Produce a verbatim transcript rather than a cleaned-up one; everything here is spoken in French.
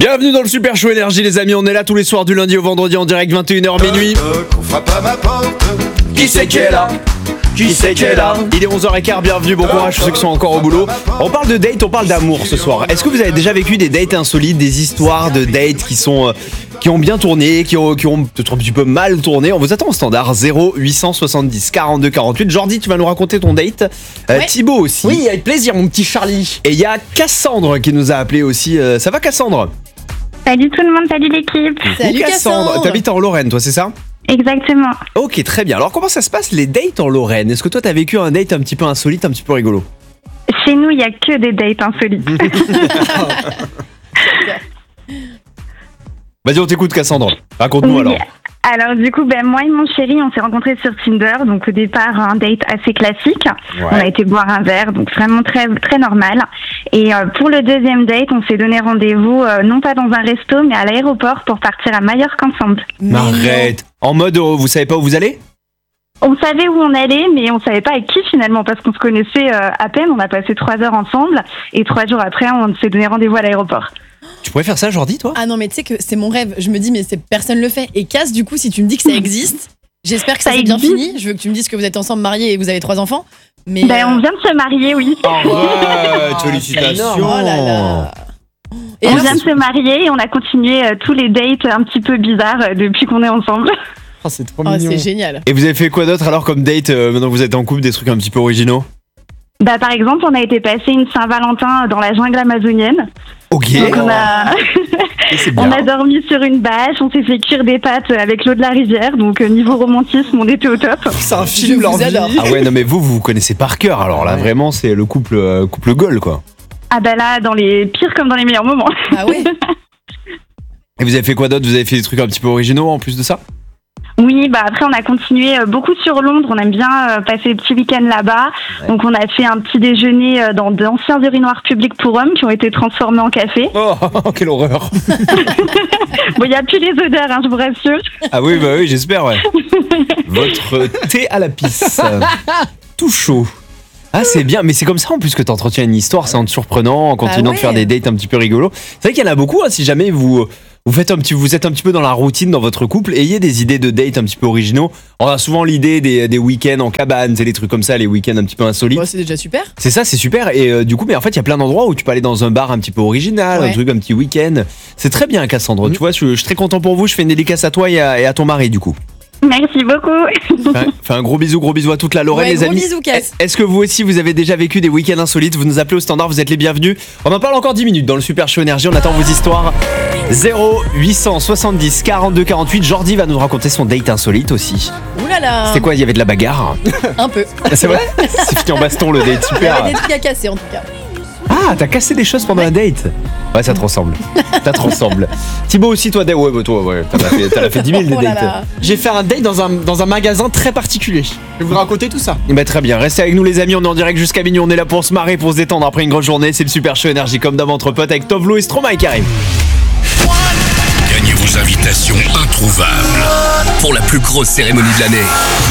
Bienvenue dans le Super Show Énergie les amis, on est là tous les soirs du lundi au vendredi en direct vingt et une heures minuit. Qu'on frappe à ma porte. Qui c'est qui est là? Qui c'est qui est là? Il est onze heures quinze, bienvenue, bon courage pour ceux qui sont encore au boulot. On parle de date, on parle d'amour ce soir. Est-ce que vous avez déjà vécu des dates insolites, des histoires de dates qui sont... Euh, qui ont bien tourné, qui ont, qui ont peut-être un petit peu mal tourné? On vous attend au standard zéro huit cent soixante-dix quarante-deux quarante-huit. Jordi, tu vas nous raconter ton date. Euh, Ouais. Thibaut aussi. Oui, avec plaisir, mon petit Charlie. Et il y a Cassandre qui nous a appelé aussi. Euh, ça va Cassandre? Salut tout le monde, salut l'équipe. Salut Cassandre. T'habites en Lorraine toi, c'est ça? Exactement. Ok, très bien. Alors comment ça se passe les dates en Lorraine? Est-ce que toi t'as vécu un date un petit peu insolite, un petit peu rigolo? Chez nous, il n'y a que des dates insolites. Vas-y, on t'écoute Cassandre. Raconte-nous Oui. alors. Alors du coup, ben, moi et mon chéri, on s'est rencontrés sur Tinder. Donc au départ, un date assez classique. On a été boire un verre, donc vraiment très très normal. Et euh, pour le deuxième date, on s'est donné rendez-vous euh, non pas dans un resto, mais à l'aéroport pour partir à Majorque ensemble. Mais arrête. En mode, euh, vous savez pas où vous allez? On savait où on allait, mais on savait pas avec qui finalement, parce qu'on se connaissait euh, à peine. On a passé trois heures ensemble, et trois jours après, on s'est donné rendez-vous à l'aéroport. Tu pourrais faire ça, Jordi, toi? Ah non, mais tu sais que c'est mon rêve. Je me dis, mais c'est, personne le fait. Et Cass, du coup, si tu me dis que ça existe, j'espère que ça, Ça s'est bien existe. fini. Je veux que tu me dises que vous êtes ensemble mariés et que vous avez trois enfants. Mais Ben, on euh, vient de se marier, oui. Arrête, c'est félicitations. énorme. oh là là. Et On alors, vient de se marier et on a continué euh, tous les dates un petit peu bizarres euh, depuis qu'on est ensemble. Oh, c'est trop oh, mignon. c'est génial. Et vous avez fait quoi d'autre alors comme date euh, maintenant que vous êtes en couple, des trucs un petit peu originaux? Bah, par exemple, on a été passer une Saint-Valentin dans la jungle amazonienne. Ok. Donc on a, Et c'est on bien. a dormi sur une bâche, on s'est fait cuire des pâtes avec l'eau de la rivière. Donc euh, niveau romantisme, on était au top. C'est un Je film, leur vous vie. adore. Ah ouais, non mais vous, vous vous connaissez par cœur. Alors là, Ouais. vraiment, c'est le couple, euh, couple goal, quoi. Ah bah là, dans les pires comme dans les meilleurs moments. Ah ouais. Et vous avez fait quoi d'autre? Vous avez fait des trucs un petit peu originaux en plus de ça? Oui, bah après on a continué euh, beaucoup sur Londres. On aime bien euh, passer le petit week-end là-bas. Donc on a fait un petit déjeuner euh, dans d'anciens urinoirs publics pour hommes qui ont été transformés en café. Oh, quelle horreur. Bon, il n'y a plus les odeurs, hein, je vous rassure. Ah oui, bah oui, j'espère, ouais. Votre thé à la pisse. Tout chaud. Ah, c'est bien, mais c'est comme ça en plus que t'entretiens une histoire, c'est en te surprenant, en continuant ouais. de faire des dates un petit peu rigolos. C'est vrai qu'il y en a beaucoup, hein, si jamais vous, vous, faites un petit, vous êtes un petit peu dans la routine dans votre couple, ayez des idées de dates un petit peu originaux. On a souvent l'idée des, des week-ends en cabane, c'est des trucs comme ça, les week-ends un petit peu insolites. Bon, c'est déjà super. C'est ça, c'est super. Et euh, du coup, mais en fait, il y a plein d'endroits où tu peux aller dans un bar un petit peu original, Ouais. un truc, un petit week-end. C'est très bien, Cassandre. Mhm. Tu vois, je, je suis très content pour vous. Je fais une dédicace à toi et à, et à ton mari, du coup. Merci beaucoup. Fais un, fais un gros bisou, gros bisou à toute la Lorraine, Ouais, les gros amis. bisous, Cass. Est-ce que vous aussi, vous avez déjà vécu des week-ends insolites? Vous nous appelez au standard, vous êtes les bienvenus. On en parle encore dix minutes dans le Super Show Énergie. On attend vos histoires. zéro huit cent soixante-dix quarante-deux quarante-huit. Jordi va nous raconter son date insolite aussi. Ouh là là. C'était quoi? Il y avait de la bagarre? Un peu. Ah, c'est vrai? C'est fini en baston le date, Il y super. avait des trucs à casser en tout cas. Ah, t'as cassé des choses pendant la date? Ouais, ça te ressemble. Ça te ressemble. Thibaut aussi, toi, date. Ouais, bah, toi, ouais. T'en as fait, t'en as fait dix mille des Oh là dates. là. J'ai fait un date dans un, dans un magasin très particulier. Je vais vous raconter tout ça. Bah, très bien, restez avec nous les amis, on est en direct jusqu'à minuit, on est là pour se marrer, pour se détendre après une grosse journée, c'est le Super Show Énergie comme d'hab entre potes avec Tovlo et Stromae qui arrive. Gagnez vos invitations introuvables pour la plus grosse cérémonie de l'année.